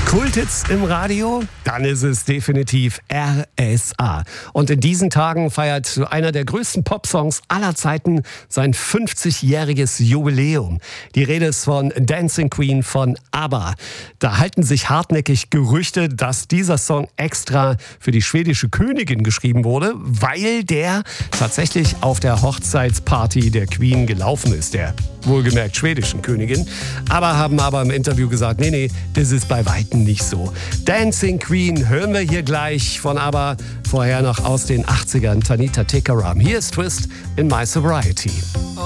Kulthits im Radio? Dann ist es definitiv RSA. Und in diesen Tagen feiert einer der größten Popsongs aller Zeiten sein 50-jähriges Jubiläum. Die Rede ist von Dancing Queen von ABBA. Da halten sich hartnäckig Gerüchte, dass dieser Song extra für die schwedische Königin geschrieben wurde, weil der tatsächlich auf der Hochzeitsparty der Queen gelaufen ist, der wohlgemerkt schwedischen Königin. Haben aber im Interview gesagt, nee, das ist bei weitem nicht so. Dancing Queen hören wir hier gleich von ABBA, vorher noch aus den 80ern Tanita Tikaram. Hier ist Twist in My Sobriety.